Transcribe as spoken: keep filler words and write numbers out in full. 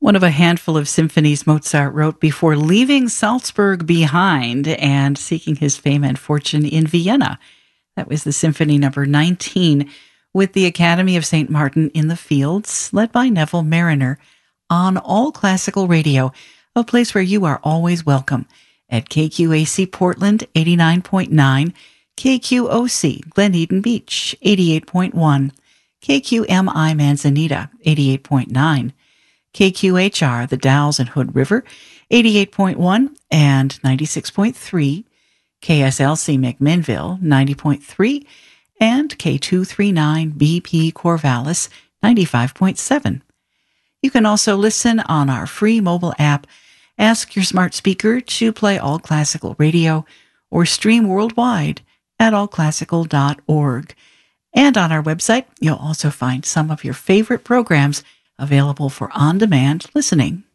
One of a handful of symphonies Mozart wrote before leaving Salzburg behind and seeking his fame and fortune in Vienna. That was the Symphony Number nineteen, with the Academy of Saint Martin in the Fields, led by Neville Mariner, on All Classical Radio, a place where you are always welcome, at K Q A C Portland eighty-nine point nine, K Q O C Glen Eden Beach eighty-eight point one, K Q M I Manzanita eighty-eight point nine, K Q H R The Dalles and Hood River eighty-eight point one and ninety-six point three, K S L C McMinnville ninety point three, and K two thirty-nine B P Corvallis ninety-five point seven. You can also listen on our free mobile app. Ask your smart speaker to play All Classical Radio or stream worldwide at all classical dot org. And on our website, you'll also find some of your favorite programs available for on-demand listening.